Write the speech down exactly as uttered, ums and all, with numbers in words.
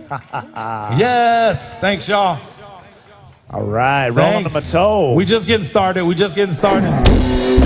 Yes, thanks, y'all. All right, rolling Thanks. them a toe. We just getting started. We just getting started.